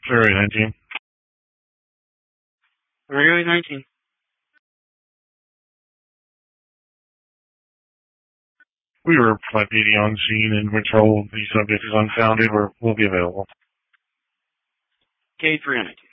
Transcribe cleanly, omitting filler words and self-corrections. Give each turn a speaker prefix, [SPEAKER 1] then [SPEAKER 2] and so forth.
[SPEAKER 1] February 19th.
[SPEAKER 2] February 19th.
[SPEAKER 1] We were by PD on scene in which all of the subject is unfounded or will be available.
[SPEAKER 2] K319.